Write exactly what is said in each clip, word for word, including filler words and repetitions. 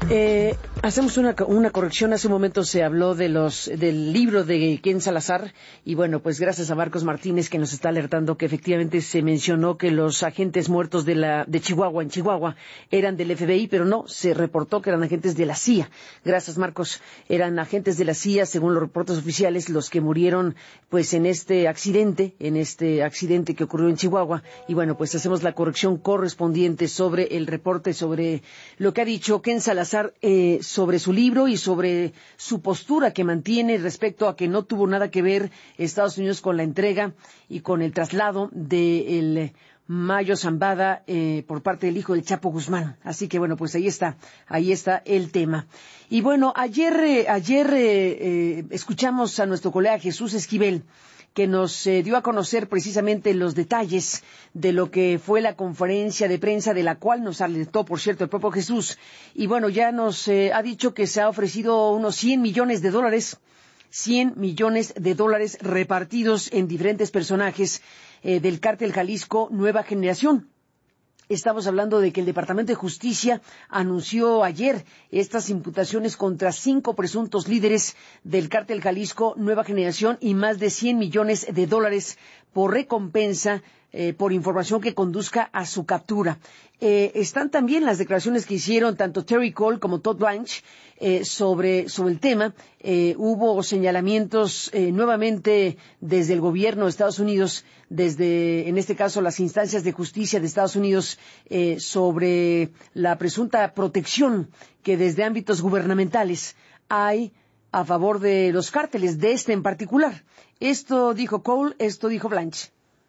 Eh, hacemos una, una corrección. Hace un momento se habló de los del libro de Ken Salazar y bueno, pues gracias a Marcos Martínez que nos está alertando que efectivamente se mencionó que los agentes muertos de la de Chihuahua en Chihuahua eran del F B I, pero no, se reportó que eran agentes de la C I A. Gracias, Marcos. Eran agentes de la C I A, según los reportes oficiales, los que murieron pues en este accidente, en este accidente que ocurrió en Chihuahua. Y bueno, pues hacemos la corrección correspondiente sobre el reporte, sobre lo que ha dicho Ken Salazar Eh, sobre su libro y sobre su postura que mantiene respecto a que no tuvo nada que ver Estados Unidos con la entrega y con el traslado del Mayo Zambada eh, por parte del hijo del Chapo Guzmán. Así que bueno, pues ahí está, ahí está el tema. Y bueno, ayer, eh, ayer eh, eh, escuchamos a nuestro colega Jesús Esquivel, que nos eh, dio a conocer precisamente los detalles de lo que fue la conferencia de prensa, de la cual nos alertó, por cierto, el propio Jesús. Y bueno, ya nos eh, ha dicho que se ha ofrecido unos cien millones de dólares, cien millones de dólares repartidos en diferentes personajes eh, del Cártel Jalisco Nueva Generación. Estamos hablando de que el Departamento de Justicia anunció ayer estas imputaciones contra cinco presuntos líderes del Cártel Jalisco Nueva Generación y más de cien millones de dólares por recompensa eh, por información que conduzca a su captura. Eh, están también las declaraciones que hicieron tanto Terry Cole como Todd Blanche eh, sobre, sobre el tema. Eh, hubo señalamientos eh, nuevamente desde el gobierno de Estados Unidos, desde, en este caso, las instancias de justicia de Estados Unidos, eh, sobre la presunta protección que desde ámbitos gubernamentales hay a favor de los cárteles, de este en particular. Esto dijo Cole, esto dijo Blanche.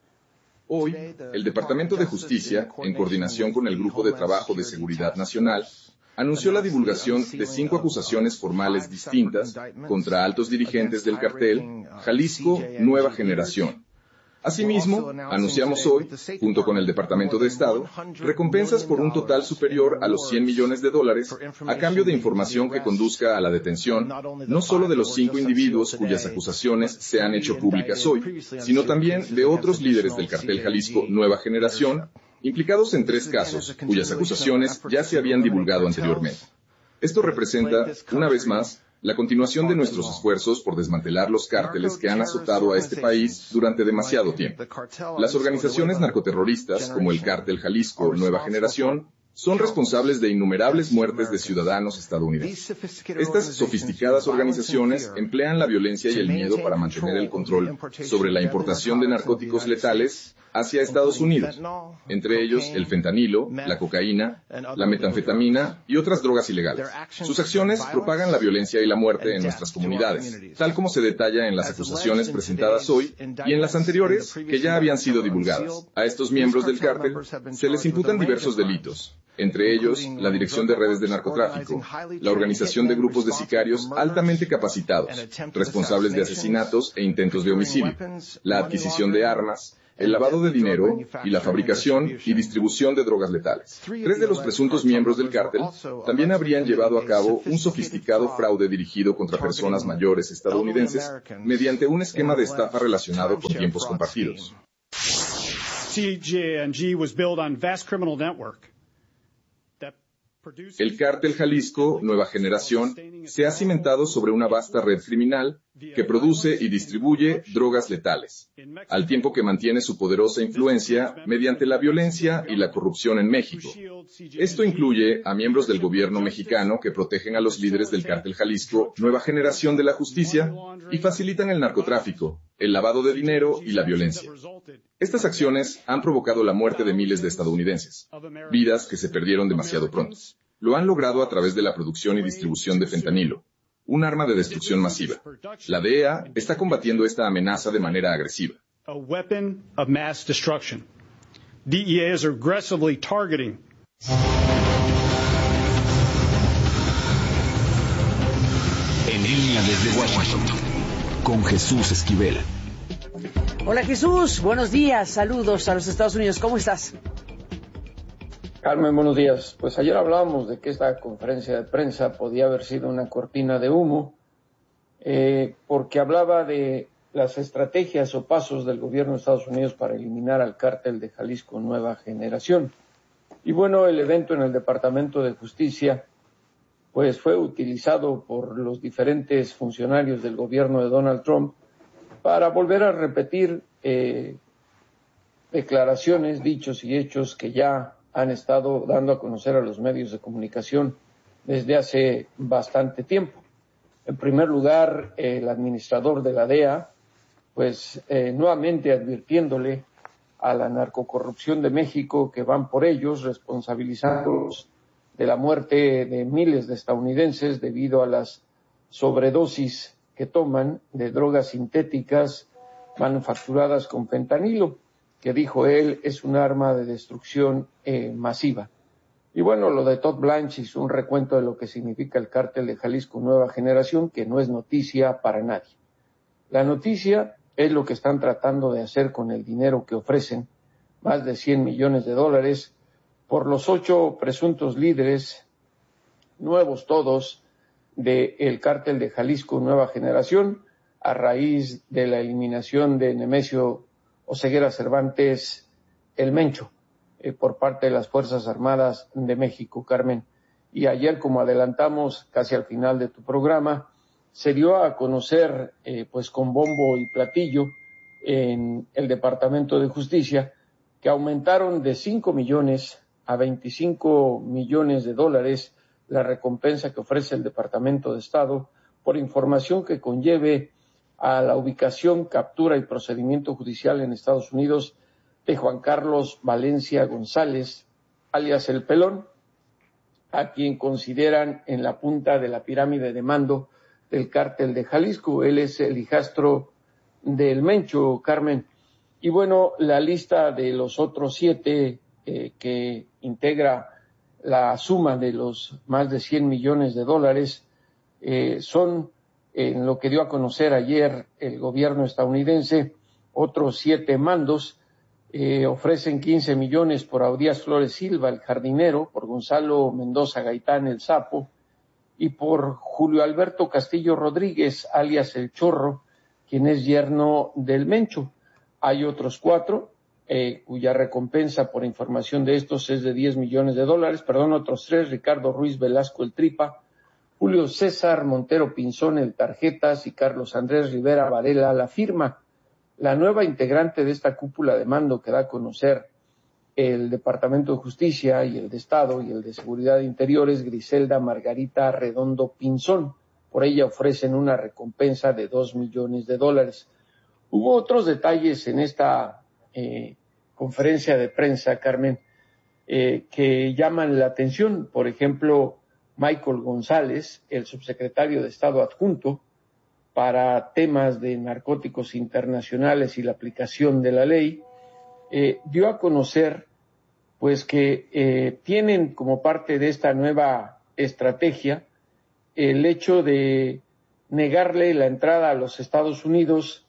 Hoy, el Departamento de Justicia, en coordinación con el Grupo de Trabajo de Seguridad Nacional, anunció la divulgación de cinco acusaciones formales distintas contra altos dirigentes del cartel Jalisco Nueva Generación. Asimismo, anunciamos hoy, junto con el Departamento de Estado, recompensas por un total superior a los cien millones de dólares a cambio de información que conduzca a la detención no solo de los cinco individuos cuyas acusaciones se han hecho públicas hoy, sino también de otros líderes del cartel Jalisco Nueva Generación, implicados en tres casos, cuyas acusaciones ya se habían divulgado anteriormente. Esto representa, una vez más, la continuación de nuestros esfuerzos por desmantelar los cárteles que han azotado a este país durante demasiado tiempo. Las organizaciones narcoterroristas, como el Cártel Jalisco Nueva Generación, son responsables de innumerables muertes de ciudadanos estadounidenses. Estas sofisticadas organizaciones emplean la violencia y el miedo para mantener el control sobre la importación de narcóticos letales hacia Estados Unidos, entre ellos el fentanilo, la cocaína, la metanfetamina y otras drogas ilegales. Sus acciones propagan la violencia y la muerte en nuestras comunidades, tal como se detalla en las acusaciones presentadas hoy y en las anteriores que ya habían sido divulgadas. A estos miembros del cártel se les imputan diversos delitos, entre ellos la dirección de redes de narcotráfico, la organización de grupos de sicarios altamente capacitados, responsables de asesinatos e intentos de homicidio, la adquisición de armas, el lavado de dinero y la fabricación y distribución de drogas letales. Tres de los presuntos miembros del cártel también habrían llevado a cabo un sofisticado fraude dirigido contra personas mayores estadounidenses mediante un esquema de estafa relacionado con tiempos compartidos. C J N G was built on vast criminal network. El Cártel Jalisco Nueva Generación se ha cimentado sobre una vasta red criminal que produce y distribuye drogas letales, al tiempo que mantiene su poderosa influencia mediante la violencia y la corrupción en México. Esto incluye a miembros del gobierno mexicano que protegen a los líderes del Cártel Jalisco Nueva Generación de la Justicia y facilitan el narcotráfico, el lavado de dinero y la violencia. Estas acciones han provocado la muerte de miles de estadounidenses, vidas que se perdieron demasiado pronto. Lo han logrado a través de la producción y distribución de fentanilo, un arma de destrucción masiva. La D E A está combatiendo esta amenaza de manera agresiva. A weapon of mass destruction. D E A is aggressively targeting. En línea desde Washington, con Jesús Esquivel. Hola Jesús, buenos días, saludos a los Estados Unidos, ¿cómo estás? Carmen, buenos días. Pues ayer hablábamos de que esta conferencia de prensa podía haber sido una cortina de humo, eh, porque hablaba de las estrategias o pasos del gobierno de Estados Unidos para eliminar al cártel de Jalisco Nueva Generación. Y bueno, el evento en el Departamento de Justicia pues fue utilizado por los diferentes funcionarios del gobierno de Donald Trump para volver a repetir eh, declaraciones, dichos y hechos que ya han estado dando a conocer a los medios de comunicación desde hace bastante tiempo. En primer lugar, el administrador de la D E A, pues eh, nuevamente advirtiéndole a la narcocorrupción de México que van por ellos, responsabilizándolos de la muerte de miles de estadounidenses debido a las sobredosis que toman de drogas sintéticas manufacturadas con fentanilo, que dijo él es un arma de destrucción eh, masiva. Y bueno, lo de Todd Blanche hizo un recuento de lo que significa el cártel de Jalisco Nueva Generación, que no es noticia para nadie. La noticia es lo que están tratando de hacer con el dinero que ofrecen, más de cien millones de dólares, por los ocho presuntos líderes, nuevos todos, del cártel de Jalisco Nueva Generación, a raíz de la eliminación de Nemesio Oseguera Cervantes, el Mencho, eh, por parte de las Fuerzas Armadas de México, Carmen. Y ayer, como adelantamos casi al final de tu programa, se dio a conocer, eh, pues con bombo y platillo, en el Departamento de Justicia, que aumentaron de cinco millones a veinticinco millones de dólares la recompensa que ofrece el Departamento de Estado por información que conlleve a la ubicación, captura y procedimiento judicial en Estados Unidos de Juan Carlos Valencia González, alias El Pelón, a quien consideran en la punta de la pirámide de mando del cártel de Jalisco. Él es el hijastro del Mencho, Carmen. Y bueno, la lista de los otros siete eh, que integra la suma de los más de cien millones de dólares eh, son, en lo que dio a conocer ayer el gobierno estadounidense, otros siete mandos. Eh, ofrecen quince millones por Audías Flores Silva, el jardinero, por Gonzalo Mendoza Gaitán, el sapo, y por Julio Alberto Castillo Rodríguez, alias El Chorro, quien es yerno del Mencho. Hay otros cuatro, eh, cuya recompensa por información de estos es de diez millones de dólares, perdón, otros tres, Ricardo Ruiz Velasco, el Tripa, Julio César Montero Pinzón, el Tarjetas, y Carlos Andrés Rivera Varela, la Firma. La nueva integrante de esta cúpula de mando que da a conocer el Departamento de Justicia y el de Estado y el de Seguridad Interior es Griselda Margarita Redondo Pinzón. Por ella ofrecen una recompensa de dos millones de dólares. Hubo otros detalles en esta eh, conferencia de prensa, Carmen, eh, que llaman la atención. Por ejemplo, Michael González, el subsecretario de Estado adjunto para temas de narcóticos internacionales y la aplicación de la ley, eh, dio a conocer pues que eh, tienen como parte de esta nueva estrategia el hecho de negarle la entrada a los Estados Unidos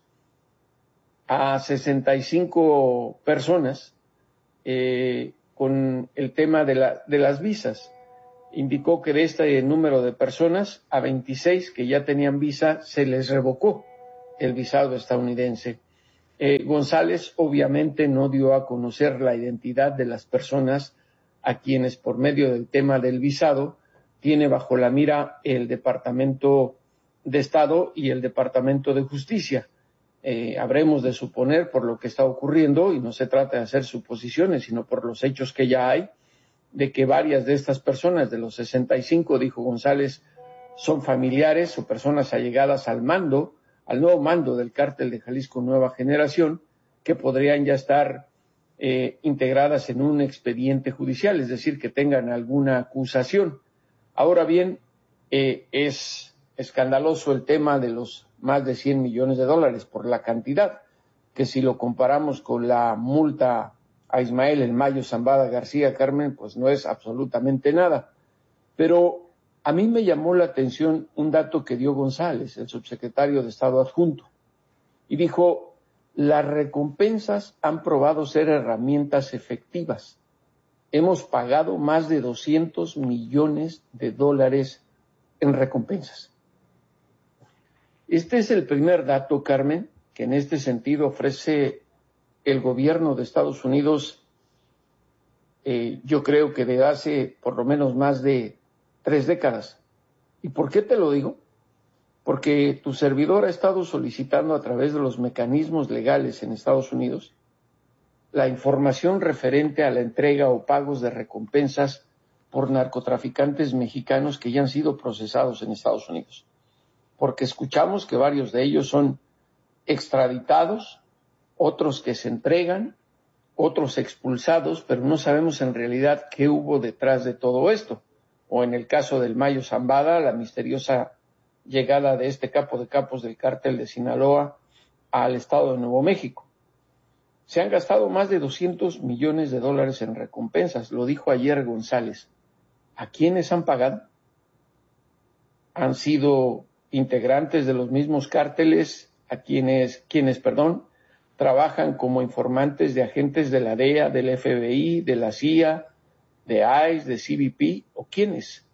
a sesenta y cinco personas eh, con el tema de, la, de las visas. Indicó que de este número de personas, a veintiséis que ya tenían visa, se les revocó el visado estadounidense. Eh, González obviamente no dio a conocer la identidad de las personas a quienes por medio del tema del visado tiene bajo la mira el Departamento de Estado y el Departamento de Justicia. Eh, habremos de suponer por lo que está ocurriendo, y no se trata de hacer suposiciones, sino por los hechos que ya hay, de que varias de estas personas, de los sesenta y cinco, dijo González, son familiares o personas allegadas al mando, al nuevo mando del cártel de Jalisco Nueva Generación, que podrían ya estar eh, integradas en un expediente judicial, es decir, que tengan alguna acusación. Ahora bien, eh, es escandaloso el tema de los más de cien millones de dólares por la cantidad, que si lo comparamos con la multa a Ismael El Mayo Zambada García, Carmen, pues no es absolutamente nada. Pero a mí me llamó la atención un dato que dio González, el subsecretario de Estado adjunto, y dijo, las recompensas han probado ser herramientas efectivas. Hemos pagado más de doscientos millones de dólares en recompensas. Este es el primer dato, Carmen, que en este sentido ofrece el gobierno de Estados Unidos, eh, yo creo que desde hace por lo menos más de tres décadas, ¿Y por qué te lo digo? Porque tu servidor ha estado solicitando a través de los mecanismos legales en Estados Unidos la información referente a la entrega o pagos de recompensas por narcotraficantes mexicanos que ya han sido procesados en Estados Unidos. Porque escuchamos que varios de ellos son extraditados, otros que se entregan, otros expulsados, pero no sabemos en realidad qué hubo detrás de todo esto. O en el caso del Mayo Zambada, la misteriosa llegada de este capo de capos del cártel de Sinaloa al estado de Nuevo México. Se han gastado más de doscientos millones de dólares en recompensas, lo dijo ayer González. ¿A quiénes han pagado? Han sido integrantes de los mismos cárteles, a quienes, quienes, perdón, trabajan como informantes de agentes de la D E A, del F B I, de la C I A, de I C E, de C B P, ¿o quiénes?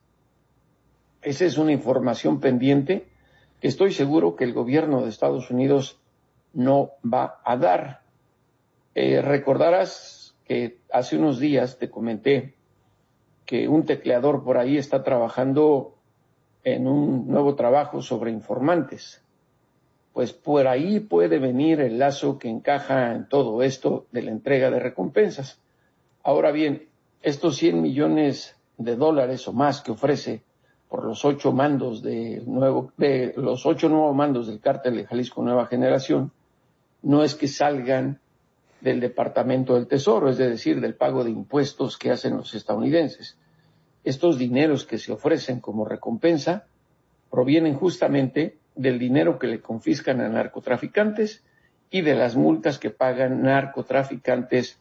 Esa es una información pendiente que estoy seguro que el gobierno de Estados Unidos no va a dar. Eh, recordarás que hace unos días te comenté que un tecleador por ahí está trabajando en un nuevo trabajo sobre informantes. Pues por ahí puede venir el lazo que encaja en todo esto de la entrega de recompensas. Ahora bien, estos cien millones de dólares o más que ofrece por los ocho mandos de nuevo, de los ocho nuevos mandos del cártel de Jalisco Nueva Generación, no es que salgan del Departamento del Tesoro, es decir, del pago de impuestos que hacen los estadounidenses. Estos dineros que se ofrecen como recompensa provienen justamente del dinero que le confiscan a narcotraficantes y de las multas que pagan narcotraficantes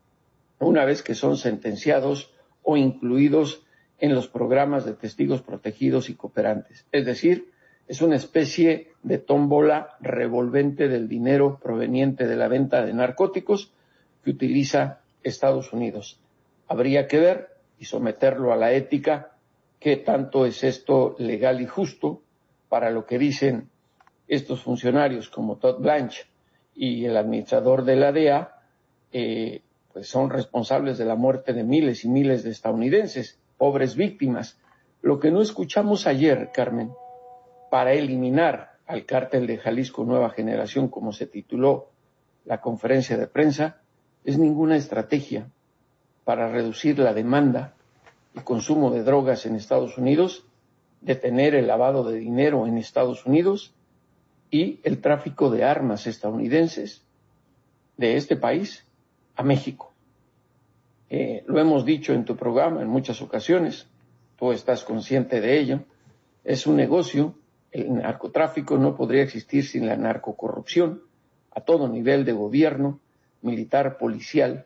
una vez que son sentenciados o incluidos en los programas de testigos protegidos y cooperantes. Es decir, es una especie de tómbola revolvente del dinero proveniente de la venta de narcóticos que utiliza Estados Unidos. Habría que ver y someterlo a la ética qué tanto es esto legal y justo para lo que dicen estos funcionarios como Todd Blanche y el administrador de la D E A, eh, pues son responsables de la muerte de miles y miles de estadounidenses, pobres víctimas. Lo que no escuchamos ayer, Carmen, para eliminar al cártel de Jalisco Nueva Generación, como se tituló la conferencia de prensa, es ninguna estrategia para reducir la demanda y consumo de drogas en Estados Unidos, detener el lavado de dinero en Estados Unidos y el tráfico de armas estadounidenses de este país a México. Eh, lo hemos dicho en tu programa en muchas ocasiones, tú estás consciente de ello, es un negocio. El narcotráfico no podría existir sin la narcocorrupción a todo nivel de gobierno, militar, policial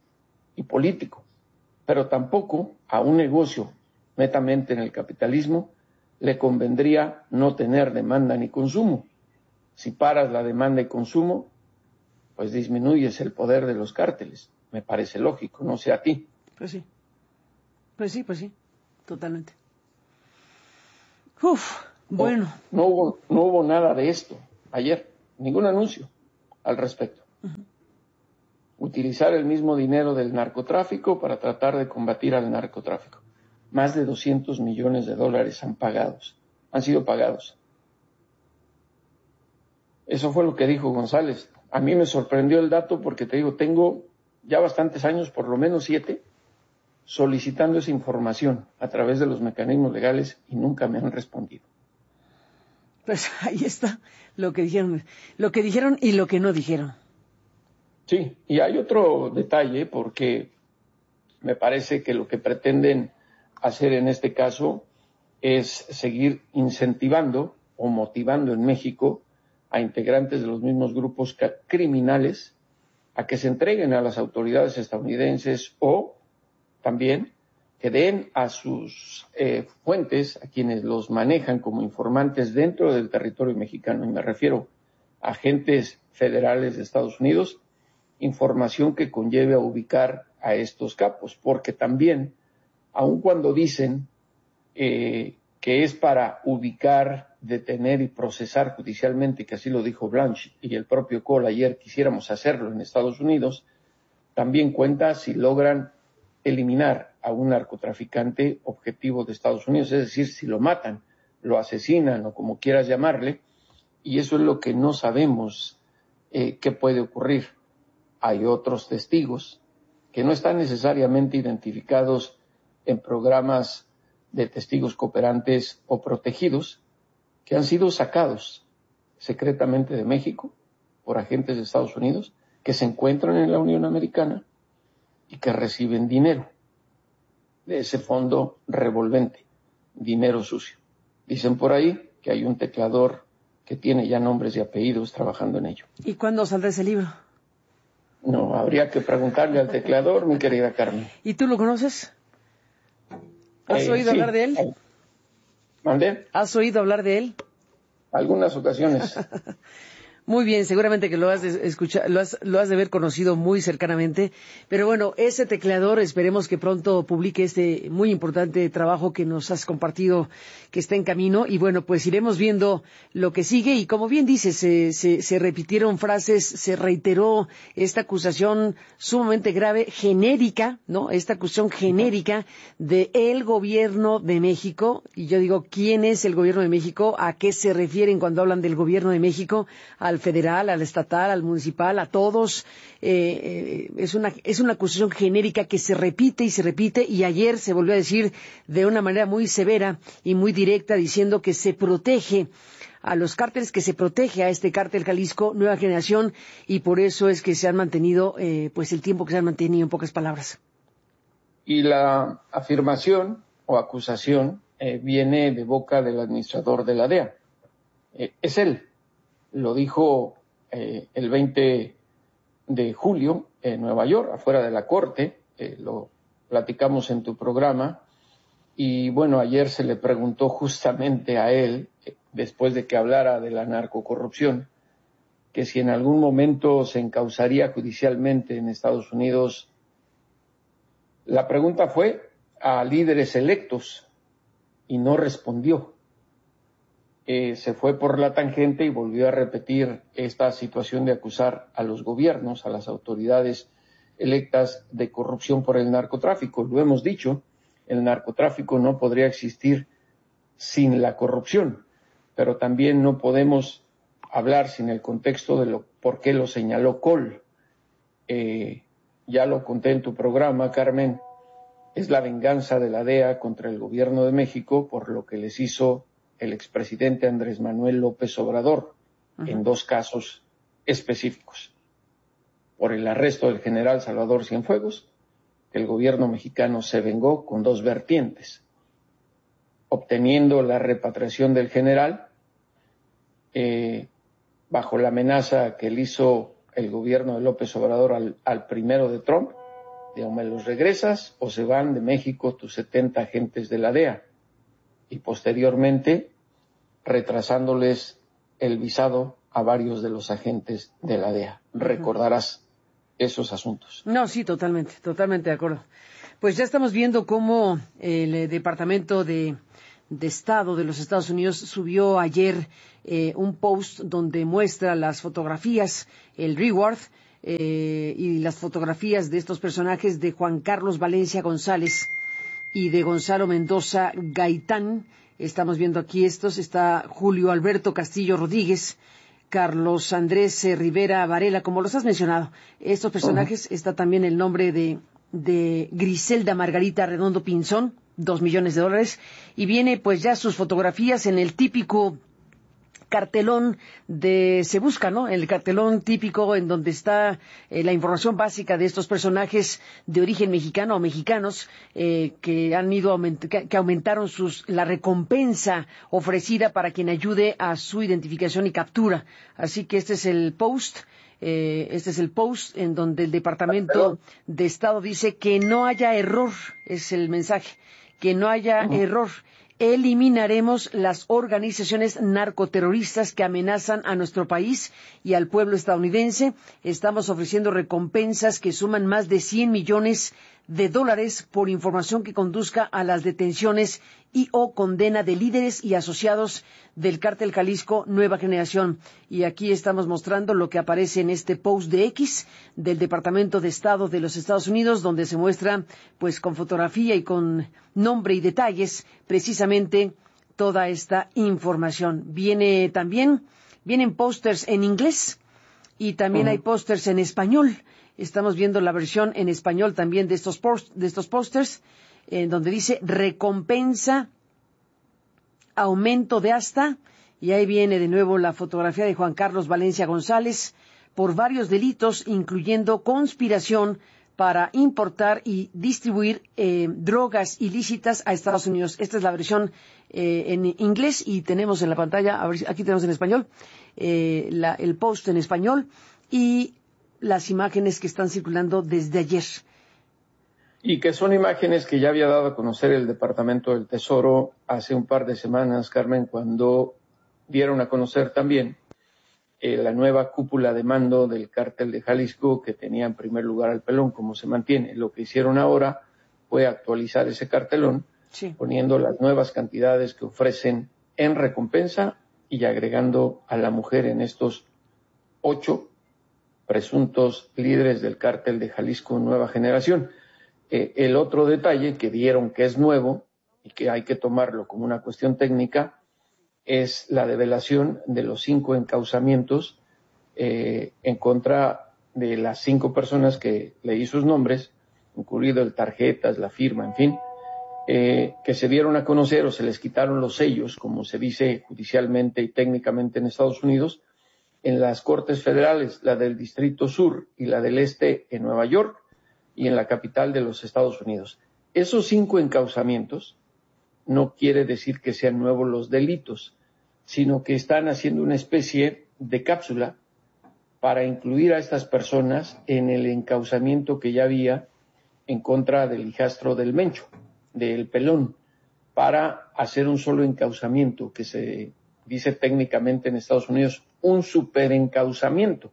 y político. Pero tampoco a un negocio netamente en el capitalismo le convendría no tener demanda ni consumo. Si paras la demanda y consumo, pues disminuyes el poder de los cárteles. Me parece lógico, no sé a ti. Pues sí, pues sí, pues sí, totalmente. Uf. Bueno. No, no, hubo, no hubo nada de esto ayer, ningún anuncio al respecto. Uh-huh. Utilizar el mismo dinero del narcotráfico para tratar de combatir al narcotráfico. Más de doscientos millones de dólares han pagados, han sido pagados. Eso fue lo que dijo González. A mí me sorprendió el dato porque te digo, tengo ya bastantes años, por lo menos siete, solicitando esa información a través de los mecanismos legales y nunca me han respondido. Pues ahí está lo que dijeron, lo que dijeron y lo que no dijeron. Sí, y hay otro detalle porque me parece que lo que pretenden hacer en este caso es seguir incentivando o motivando en México a integrantes de los mismos grupos criminales a que se entreguen a las autoridades estadounidenses o también que den a sus eh, fuentes, a quienes los manejan como informantes dentro del territorio mexicano, y me refiero a agentes federales de Estados Unidos, información que conlleve a ubicar a estos capos, porque también, aun cuando dicen eh, que es para ubicar, detener y procesar judicialmente, que así lo dijo Blanche y el propio Cole ayer, quisiéramos hacerlo en Estados Unidos, también cuenta si logran eliminar a un narcotraficante objetivo de Estados Unidos, es decir, si lo matan, lo asesinan o como quieras llamarle, y eso es lo que no sabemos eh, qué puede ocurrir. Hay otros testigos que no están necesariamente identificados en programas de testigos cooperantes o protegidos, que han sido sacados secretamente de México por agentes de Estados Unidos, que se encuentran en la Unión Americana y que reciben dinero de ese fondo revolvente, dinero sucio. Dicen por ahí que hay un teclador que tiene ya nombres y apellidos trabajando en ello. ¿Y cuándo saldrá ese libro? No, habría que preguntarle al teclador, mi querida Carmen. ¿Y tú lo conoces? ¿Has Eh, oído sí. hablar de él? ¿Mandé? ¿Has oído hablar de él? Algunas ocasiones. Muy bien, seguramente que lo has de escuchar, lo has, lo has de haber conocido muy cercanamente. Pero bueno, ese tecleador, esperemos que pronto publique este muy importante trabajo que nos has compartido, que está en camino. Y bueno, pues iremos viendo lo que sigue. Y como bien dices, se, se, se repitieron frases, se reiteró esta acusación sumamente grave, genérica, ¿no? Esta acusación genérica de el gobierno de México. Y yo digo, ¿quién es el gobierno de México? ¿A qué se refieren cuando hablan del gobierno de México? Al federal, al estatal, al municipal, a todos. Eh, eh, es una es una acusación genérica que se repite y se repite, y ayer se volvió a decir de una manera muy severa y muy directa, diciendo que se protege a los cárteles, que se protege a este cártel Jalisco Nueva Generación, y por eso es que se han mantenido eh, pues el tiempo que se han mantenido, en pocas palabras. Y la afirmación o acusación eh, viene de boca del administrador de la D E A. Eh, es él. Lo dijo eh, el veinte de julio en Nueva York, afuera de la corte, eh, lo platicamos en tu programa, y bueno, ayer se le preguntó justamente a él, eh, después de que hablara de la narcocorrupción, que si en algún momento se encausaría judicialmente en Estados Unidos. La pregunta fue a líderes electos y no respondió. Eh, se fue por la tangente y volvió a repetir esta situación de acusar a los gobiernos, a las autoridades electas de corrupción por el narcotráfico. Lo hemos dicho, el narcotráfico no podría existir sin la corrupción, pero también no podemos hablar sin el contexto de lo por qué lo señaló Cole. Eh, ya lo conté en tu programa, Carmen, es la venganza de la D E A contra el gobierno de México por lo que les hizo el expresidente Andrés Manuel López Obrador, uh-huh, en dos casos específicos. Por el arresto del general Salvador Cienfuegos, el gobierno mexicano se vengó con dos vertientes, obteniendo la repatriación del general eh, bajo la amenaza que le hizo el gobierno de López Obrador al, al primero de Trump, de o me los regresas o se van de México tus setenta agentes de la D E A, y posteriormente retrasándoles el visado a varios de los agentes de la D E A. Recordarás esos asuntos. No, sí, totalmente, totalmente de acuerdo. Pues ya estamos viendo cómo el Departamento de, de Estado de los Estados Unidos subió ayer eh, un post donde muestra las fotografías, el reward, eh, y las fotografías de estos personajes de Juan Carlos Valencia González y de Gonzalo Mendoza Gaitán. Estamos viendo aquí estos, está Julio Alberto Castillo Rodríguez, Carlos Andrés eh, Rivera Varela, como los has mencionado. Estos personajes, uh-huh, está también el nombre de, de Griselda Margarita Redondo Pinzón, dos millones de dólares, y viene pues ya sus fotografías en el típico cartelón de Se Busca, ¿no? El cartelón típico en donde está eh, la información básica de estos personajes de origen mexicano o mexicanos eh, que han ido aument- que, que aumentaron sus la recompensa ofrecida para quien ayude a su identificación y captura. Así que este es el post. Eh, este es el post en donde el Departamento de Estado dice que no haya error, es el mensaje, que no haya uh-huh. error. Eliminaremos las organizaciones narcoterroristas que amenazan a nuestro país y al pueblo estadounidense. Estamos ofreciendo recompensas que suman más de cien millones de dólares por información que conduzca a las detenciones y o condena de líderes y asociados del cártel Jalisco Nueva Generación. Y aquí estamos mostrando lo que aparece en este post de X del Departamento de Estado de los Estados Unidos, donde se muestra, pues con fotografía y con nombre y detalles, precisamente toda esta información. Viene también, vienen pósters en inglés y también uh-huh. hay pósters en español. Estamos viendo la versión en español también de estos post, de estos pósters, en donde dice recompensa, aumento de hasta, y ahí viene de nuevo la fotografía de Juan Carlos Valencia González por varios delitos, incluyendo conspiración para importar y distribuir eh, drogas ilícitas a Estados Unidos. Esta es la versión eh, en inglés y tenemos en la pantalla, a ver, aquí tenemos en español, eh, la, el post en español y las imágenes que están circulando desde ayer. Y que son imágenes que ya había dado a conocer el Departamento del Tesoro hace un par de semanas, Carmen, cuando dieron a conocer también eh, la nueva cúpula de mando del Cártel de Jalisco, que tenía en primer lugar al pelón, como se mantiene. Lo que hicieron ahora fue actualizar ese cartelón, sí. poniendo las nuevas cantidades que ofrecen en recompensa y agregando a la mujer en estos ocho presuntos líderes del Cártel de Jalisco Nueva Generación. Eh, el otro detalle que dieron que es nuevo y que hay que tomarlo como una cuestión técnica es la develación de los cinco encauzamientos eh, en contra de las cinco personas que leí sus nombres, incluido el tarjetas, la firma, en fin, eh, que se dieron a conocer o se les quitaron los sellos, como se dice judicialmente y técnicamente en Estados Unidos, en las Cortes Federales, la del Distrito Sur y la del Este en Nueva York y en la capital de los Estados Unidos. Esos cinco encauzamientos no quiere decir que sean nuevos los delitos, sino que están haciendo una especie de cápsula para incluir a estas personas en el encauzamiento que ya había en contra del hijastro del Mencho, del Pelón, para hacer un solo encauzamiento, que se dice técnicamente en Estados Unidos un superencauzamiento,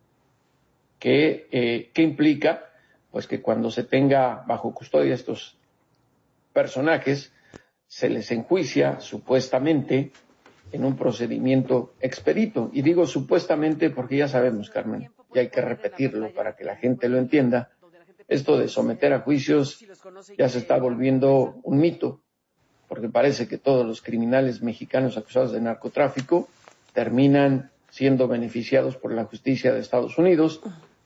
que, eh, que implica pues que cuando se tenga bajo custodia estos personajes, se les enjuicia supuestamente en un procedimiento expedito. Y digo supuestamente porque ya sabemos, Carmen, y hay que repetirlo para que la gente lo entienda, esto de someter a juicios ya se está volviendo un mito, porque parece que todos los criminales mexicanos acusados de narcotráfico terminan siendo beneficiados por la justicia de Estados Unidos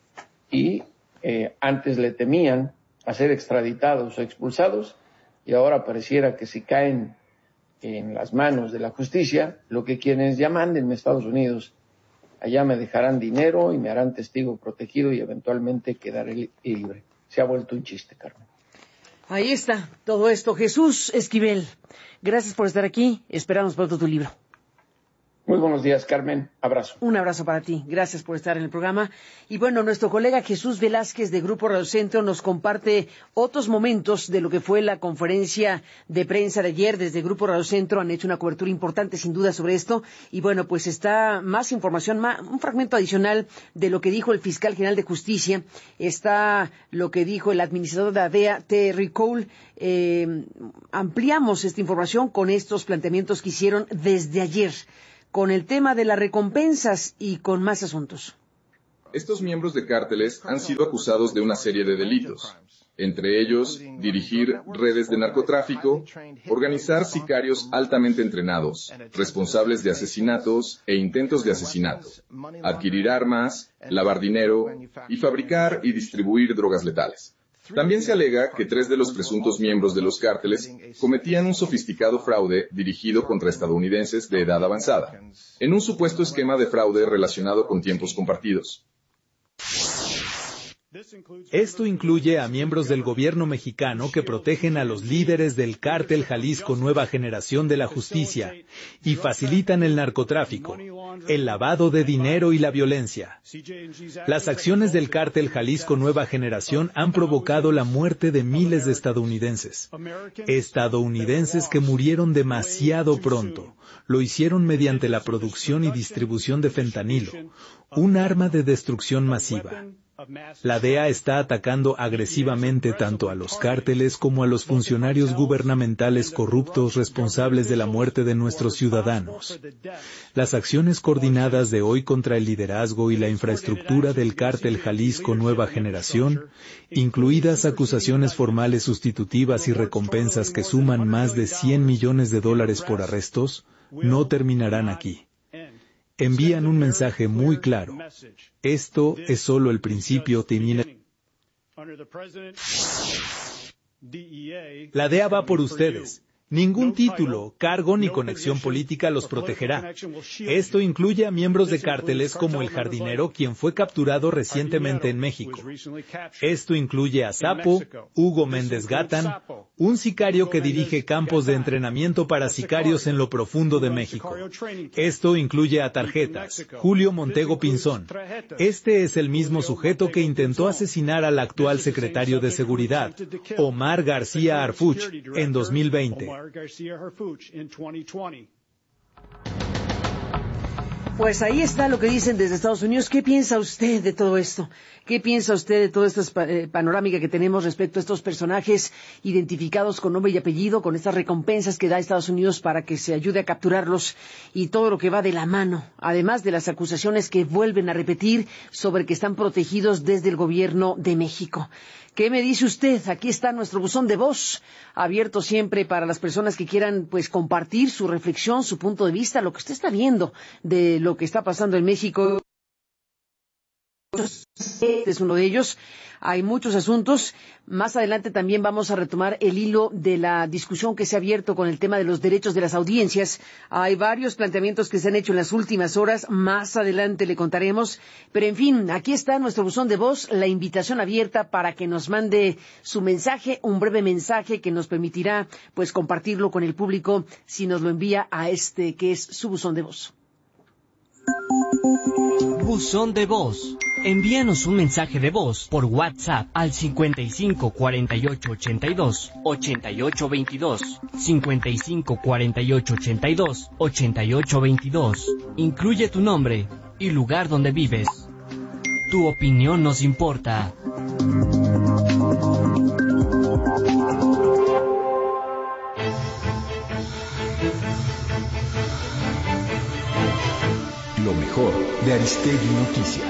y eh, antes le temían a ser extraditados o expulsados, y ahora pareciera que si caen en las manos de la justicia, lo que quieren es ya mándenme a Estados Unidos, allá me dejarán dinero y me harán testigo protegido y eventualmente quedaré libre. Se ha vuelto un chiste, Carmen. Ahí está todo esto. Jesús Esquivel, gracias por estar aquí, esperamos pronto tu libro. Muy buenos días, Carmen. Abrazo. Un abrazo para ti. Gracias por estar en el programa. Y bueno, nuestro colega Jesús Velázquez de Grupo Radio Centro nos comparte otros momentos de lo que fue la conferencia de prensa de ayer. Desde Grupo Radio Centro han hecho una cobertura importante, sin duda, sobre esto. Y bueno, pues está más información, más, un fragmento adicional de lo que dijo el fiscal general de justicia. Está lo que dijo el administrador de A D E A, Terry Cole. Eh, ampliamos esta información con estos planteamientos que hicieron desde ayer, con el tema de las recompensas y con más asuntos. Estos miembros de cárteles han sido acusados de una serie de delitos, entre ellos dirigir redes de narcotráfico, organizar sicarios altamente entrenados, responsables de asesinatos e intentos de asesinato, adquirir armas, lavar dinero y fabricar y distribuir drogas letales. También se alega que tres de los presuntos miembros de los cárteles cometían un sofisticado fraude dirigido contra estadounidenses de edad avanzada, en un supuesto esquema de fraude relacionado con tiempos compartidos. Esto incluye a miembros del gobierno mexicano que protegen a los líderes del Cártel Jalisco Nueva Generación de la Justicia y facilitan el narcotráfico, el lavado de dinero y la violencia. Las acciones del Cártel Jalisco Nueva Generación han provocado la muerte de miles de estadounidenses. Estadounidenses que murieron demasiado pronto. Lo hicieron mediante la producción y distribución de fentanilo, un arma de destrucción masiva. La D E A está atacando agresivamente tanto a los cárteles como a los funcionarios gubernamentales corruptos responsables de la muerte de nuestros ciudadanos. Las acciones coordinadas de hoy contra el liderazgo y la infraestructura del cártel Jalisco Nueva Generación, incluidas acusaciones formales sustitutivas y recompensas que suman más de cien millones de dólares por arrestos, no terminarán aquí. Envían un mensaje muy claro. Esto es solo el principio. La D E A va por ustedes. Ningún título, cargo ni conexión política los protegerá. Esto incluye a miembros de cárteles como el Jardinero, quien fue capturado recientemente en México. Esto incluye a Sapo, Hugo Méndez Gatán, un sicario que dirige campos de entrenamiento para sicarios en lo profundo de México. Esto incluye a Tarjetas, Julio Montego Pinzón. Este es el mismo sujeto que intentó asesinar al actual secretario de Seguridad, Omar García Harfuch, en dos mil veinte. Pues ahí está lo que dicen desde Estados Unidos. ¿Qué piensa usted de todo esto? ¿Qué piensa usted de toda esta eh, panorámica que tenemos respecto a estos personajes identificados con nombre y apellido, con estas recompensas que da Estados Unidos para que se ayude a capturarlos y todo lo que va de la mano, además de las acusaciones que vuelven a repetir sobre que están protegidos desde el gobierno de México? ¿Qué me dice usted? Aquí está nuestro buzón de voz, abierto siempre para las personas que quieran pues compartir su reflexión, su punto de vista, lo que usted está viendo de lo que está pasando en México. Este es uno de ellos. Hay muchos asuntos. Más adelante también vamos a retomar el hilo de la discusión que se ha abierto con el tema de los derechos de las audiencias. Hay varios planteamientos que se han hecho en las últimas horas. Más adelante le contaremos. Pero en fin, aquí está nuestro buzón de voz, la invitación abierta para que nos mande su mensaje, un breve mensaje que nos permitirá pues compartirlo con el público si nos lo envía a este que es su buzón de voz. Buzón de voz. Envíanos un mensaje de voz por WhatsApp al cincuenta y cinco cuarenta y ocho ochenta y dos ochenta y ocho veintidós, cincuenta y cinco cuarenta y ocho ochenta y dos ochenta y ocho veintidós. Incluye tu nombre y lugar donde vives. Tu opinión nos importa. Lo mejor de Aristegui Noticias.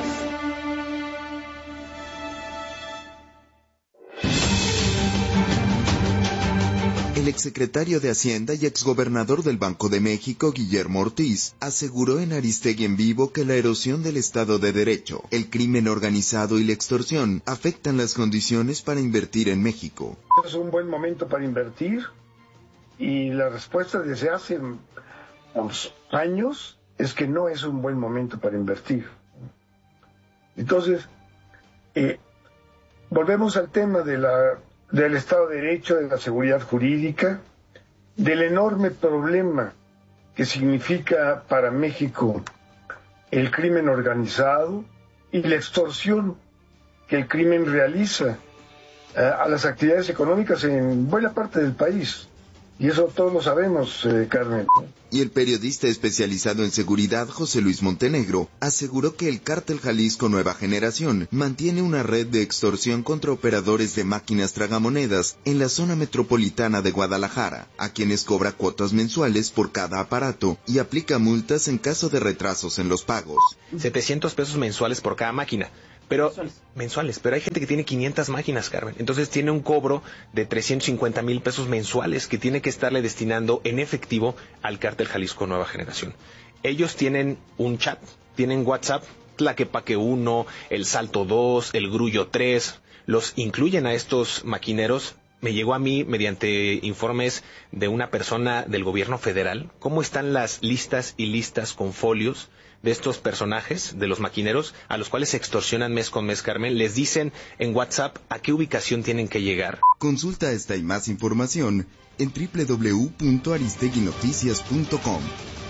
El exsecretario de Hacienda y exgobernador del Banco de México, Guillermo Ortiz, aseguró en Aristegui en Vivo que la erosión del Estado de Derecho, el crimen organizado y la extorsión afectan las condiciones para invertir en México. Es un buen momento para invertir y la respuesta desde hace unos años es que no es un buen momento para invertir. Entonces, eh, volvemos al tema de la, del Estado de Derecho, de la seguridad jurídica, del enorme problema que significa para México el crimen organizado y la extorsión que el crimen realiza eh, a las actividades económicas en buena parte del país. Y eso todos lo sabemos, eh, Carmen. Y el periodista especializado en seguridad, José Luis Montenegro, aseguró que el cártel Jalisco Nueva Generación mantiene una red de extorsión contra operadores de máquinas tragamonedas en la zona metropolitana de Guadalajara, a quienes cobra cuotas mensuales por cada aparato y aplica multas en caso de retrasos en los pagos. setecientos pesos mensuales por cada máquina. Pero mensuales. mensuales, pero hay gente que tiene quinientas máquinas, Carmen. Entonces tiene un cobro de trescientos cincuenta mil pesos mensuales que tiene que estarle destinando en efectivo al cártel Jalisco Nueva Generación. Ellos tienen un chat, tienen WhatsApp, Tlaquepaque uno, El Salto dos, El Grullo tres, los incluyen a estos maquineros. Me llegó a mí mediante informes de una persona del gobierno federal cómo están las listas y listas con folios de estos personajes, de los maquineros, a los cuales se extorsionan mes con mes, Carmen. Les dicen en WhatsApp a qué ubicación tienen que llegar. Consulta esta y más información en doble u doble u doble u punto aristegui noticias punto com.